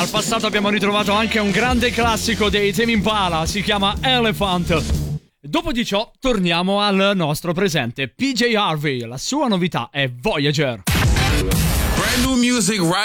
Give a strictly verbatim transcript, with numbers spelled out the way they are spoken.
Dal passato abbiamo ritrovato anche un grande classico dei Tame Impala, si chiama Elephant. Dopo di ciò torniamo al nostro presente. P J Harvey, la sua novità è Voyager. Brand new music right